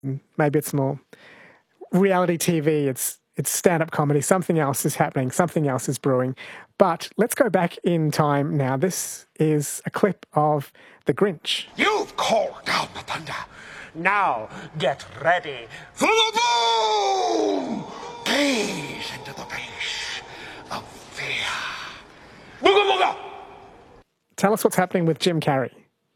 Maybe it's more reality TV. It's stand-up comedy. Something else is happening. Something else is brewing. But let's go back in time now. This is a clip of The Grinch. You've called down the thunder. Now get ready for the boom! Gaze into the face of fear. Booga booga! Tell us what's happening with Jim Carrey.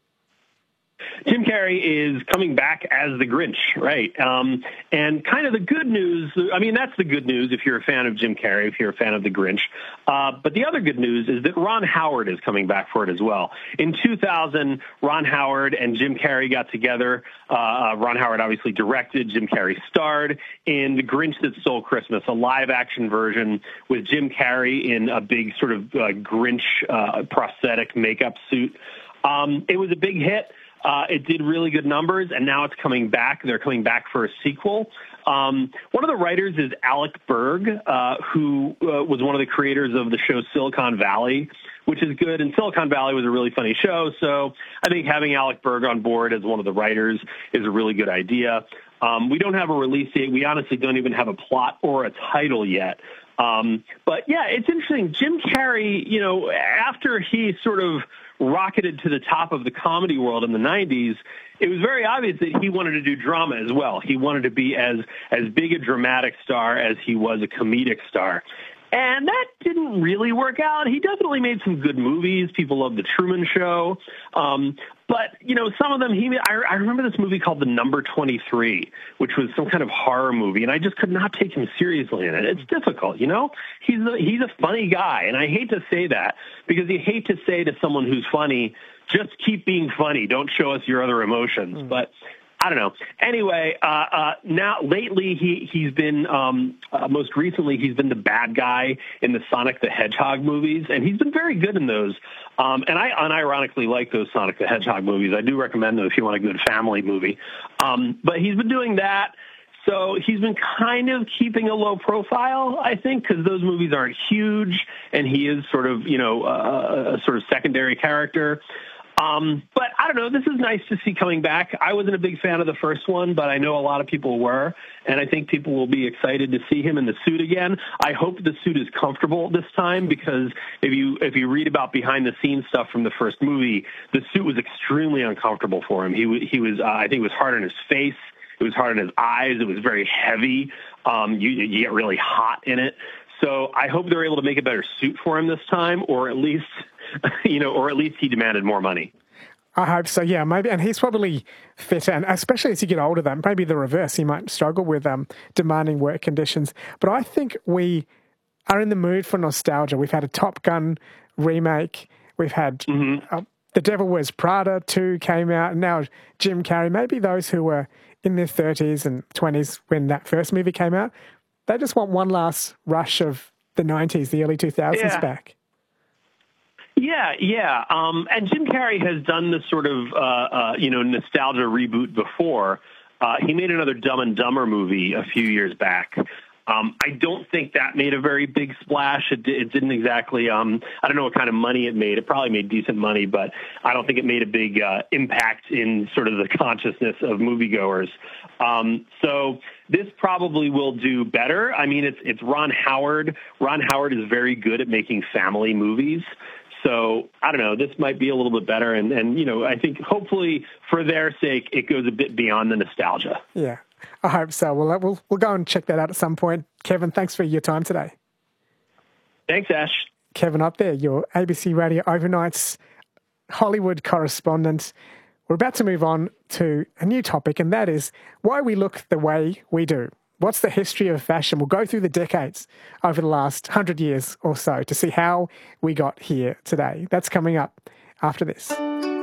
Jim Carrey is coming back as the Grinch, right? And kind of the good news, I mean, that's the good news if you're a fan of Jim Carrey, if you're a fan of the Grinch. But the other good news is that Ron Howard is coming back for it as well. In 2000, Ron Howard and Jim Carrey got together. Ron Howard obviously directed, Jim Carrey starred in The Grinch That Stole Christmas, a live-action version with Jim Carrey in a big sort of Grinch prosthetic makeup suit. It was a big hit. It did really good numbers, and now it's coming back. They're coming back for a sequel. One of the writers is Alec Berg, who was one of the creators of the show Silicon Valley, which is good. And Silicon Valley was a really funny show, so I think having Alec Berg on board as one of the writers is a really good idea. We don't have a release date. We honestly don't even have a plot or a title yet. But, yeah, it's interesting. Jim Carrey, you know, after he sort of rocketed to the top of the comedy world in the 90s, it was very obvious that he wanted to do drama as well. He wanted to be as big a dramatic star as he was a comedic star. And that didn't really work out. He definitely made some good movies. People love The Truman Show. But, you know, some of them, I remember this movie called The Number 23, which was some kind of horror movie, and I just could not take him seriously in it. It's difficult, you know? He's a funny guy, and I hate to say that because you hate to say to someone who's funny, just keep being funny. Don't show us your other emotions. But I don't know. Anyway, now lately he's been most recently he's been the bad guy in the Sonic the Hedgehog movies, and he's been very good in those. And I unironically like those Sonic the Hedgehog movies. I do recommend them if you want a good family movie. But he's been doing that. So he's been kind of keeping a low profile, I think, because those movies aren't huge, and he is sort of, you know, a sort of secondary character. But I don't know, this is nice to see coming back. I wasn't a big fan of the first one, but I know a lot of people were, and I think people will be excited to see him in the suit again. I hope the suit is comfortable this time, because if you read about behind the scenes stuff from the first movie, the suit was extremely uncomfortable for him. He was I think it was hard on his face. It was hard on his eyes. It was very heavy. You get really hot in it. So I hope they're able to make a better suit for him this time, or at least, you know, or at least he demanded more money. I hope so, yeah, maybe. And he's probably fit, and especially as you get older, then maybe the reverse. He might struggle with demanding work conditions. But I think we are in the mood for nostalgia. We've had a Top Gun remake. We've had The Devil Wears Prada 2 came out, and now Jim Carrey. Maybe those who were in their 30s and 20s when that first movie came out, they just want one last rush of the 90s, the early 2000s back. Yeah. And Jim Carrey has done this sort of, you know, nostalgia reboot before. He made another Dumb and Dumber movie a few years back. I don't think that made a very big splash. It didn't exactly, I don't know what kind of money it made. It probably made decent money, but I don't think it made a big impact in sort of the consciousness of moviegoers. So this probably will do better. I mean, it's Ron Howard. Ron Howard is very good at making family movies. So, I don't know, this might be a little bit better. And you know, I think hopefully for their sake, it goes a bit beyond the nostalgia. Yeah, I hope so. We'll go and check that out at some point. Kevin, thanks for your time today. Thanks, Ash. Kevin up there, your ABC Radio Overnight's Hollywood correspondent. We're about to move on to a new topic, and that is why we look the way we do. What's the history of fashion? We'll go through the decades over the last 100 years or so to see how we got here today. That's coming up after this.